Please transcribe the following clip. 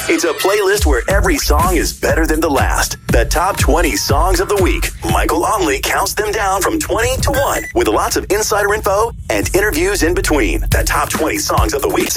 It's a playlist where every song is better than the last. The top 20 songs of the week. Michael Onley counts them down from 20 to 1 with lots of insider info and interviews in between. The top 20 songs of the week.